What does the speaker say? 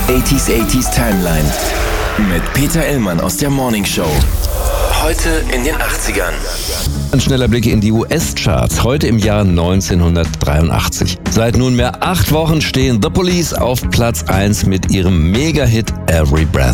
80s Timeline mit Peter Illmann aus der Morning Show. Heute in den 80ern. Ein schneller Blick in die US-Charts, heute im Jahr 1983. Seit nunmehr 8 Wochen stehen The Police auf Platz 1 mit ihrem Mega-Hit Every Breath